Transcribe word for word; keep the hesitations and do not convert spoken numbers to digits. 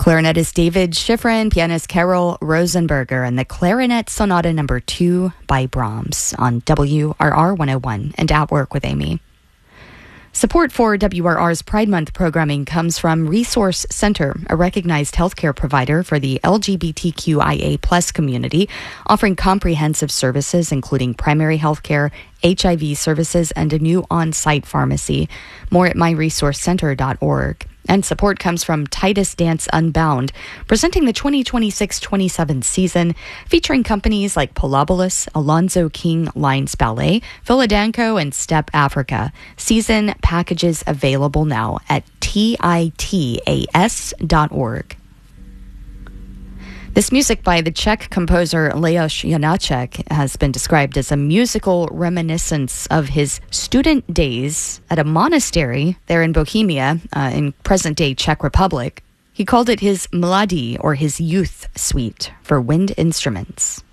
Clarinetist David Schifrin, pianist Carol Rosenberger, and the Clarinet Sonata Number Two by Brahms on W R R one oh one and At Work with Amy. Support for W R R's Pride Month programming comes from Resource Center, a recognized healthcare provider for the L G B T Q I A plus community, offering comprehensive services including primary healthcare, H I V services, and a new on-site pharmacy. More at my resource center dot org. And support comes from Titus Dance Unbound, presenting the twenty twenty-six twenty-seven season, featuring companies like Polobolus, Alonzo King Lines Ballet, Philadanco, and Step Africa. Season packages available now at titas dot org. This music by the Czech composer Leos Janáček has been described as a musical reminiscence of his student days at a monastery there in Bohemia, uh, in present-day Czech Republic. He called it his mladí, or his youth suite, for wind instruments.